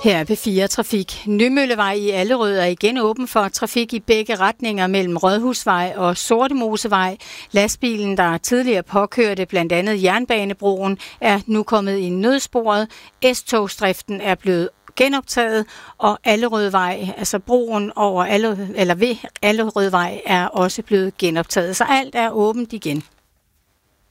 Her er P4 Trafik. Nymøllevej i Allerød er igen åben for trafik i begge retninger mellem Rådhusvej og Sortemosevej. Lastbilen, der tidligere påkørte blandt andet Jernbanebroen, er nu kommet i nødsporet. S-togsdriften er blevet genoptaget, og Allerødvej, altså broen over ved Allerødvej, er også blevet genoptaget. Så alt er åbent igen.